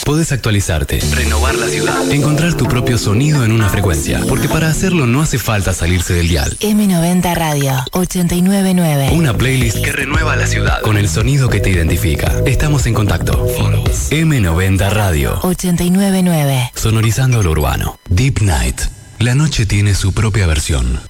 Podés actualizarte, renovar la ciudad, encontrar tu propio sonido en una frecuencia. Porque para hacerlo no hace falta salirse del dial. M90 Radio 899. Una playlist que renueva la ciudad con el sonido que te identifica. Estamos en contacto. M90 Radio 899. Sonorizando lo urbano. Deep Night. La noche tiene su propia versión.